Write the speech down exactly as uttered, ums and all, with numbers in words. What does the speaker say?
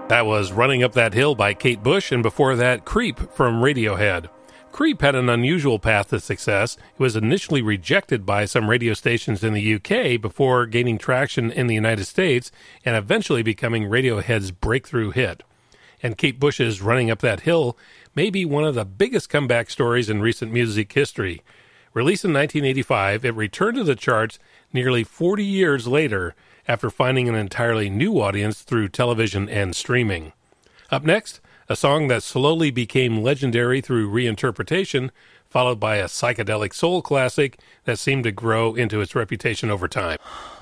That was Running Up That Hill by Kate Bush, and before that, Creep from Radiohead. Creep had an unusual path to success. It was initially rejected by some radio stations in the U K before gaining traction in the United States and eventually becoming Radiohead's breakthrough hit. And Kate Bush's Running Up That Hill may be one of the biggest comeback stories in recent music history. Released in nineteen eighty-five, it returned to the charts nearly forty years later after finding an entirely new audience through television and streaming. Up next, a song that slowly became legendary through reinterpretation, followed by a psychedelic soul classic that seemed to grow into its reputation over time.